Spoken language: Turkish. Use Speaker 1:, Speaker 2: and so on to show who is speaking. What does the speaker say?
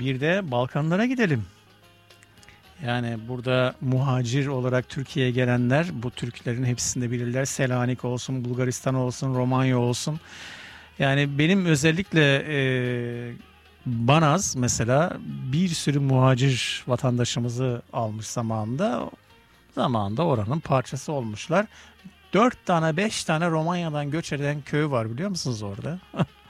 Speaker 1: Bir de Balkanlara gidelim. Yani burada muhacir olarak Türkiye'ye gelenler bu Türklerin hepsini de bilirler. Selanik olsun, Bulgaristan olsun, Romanya olsun. Yani benim özellikle Banaz mesela bir sürü muhacir vatandaşımızı almış zamanında. Zamanında oranın parçası olmuşlar. 4 tane 5 tane Romanya'dan göç eden köy var biliyor musunuz orada?